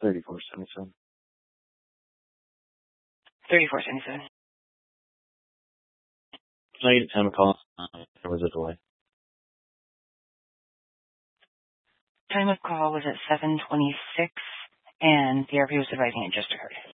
3477. 3477. Can I get a time of call? There was a delay. Time of call was at 7:26, and the RP was advising it just occurred.